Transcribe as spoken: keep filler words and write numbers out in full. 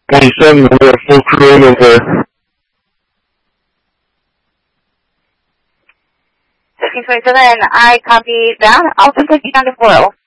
twenty-seven, we have full crew in over there. fifteen twenty-seven, I copy down. I'll just take you down to four oh.